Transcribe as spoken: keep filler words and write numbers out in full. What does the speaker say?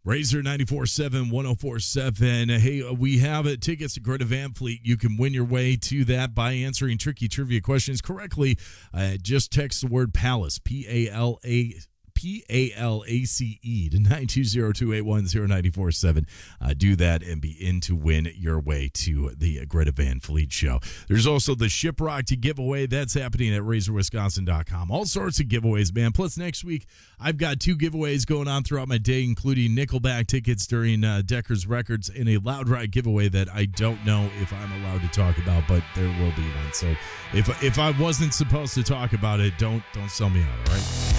Razor ninety-four point seven, one oh four point seven. Hey, we have uh, tickets to Greta Van Fleet. You can win your way to that by answering tricky trivia questions correctly. Uh, just text the word Palace, P A L A P A L A C E to nine two zero, two eight one, zero nine four seven. Uh, do that and be in to win your way to the Greta Van Fleet show. There's also the Shiprock to giveaway. That's happening at razor wisconsin dot com. All sorts of giveaways, man. Plus, next week, I've got two giveaways going on throughout my day, including Nickelback tickets during uh, Decker's Records and a Loud Ride giveaway that I don't know if I'm allowed to talk about, but there will be one. So if if I wasn't supposed to talk about it, don't don't sell me out, all right?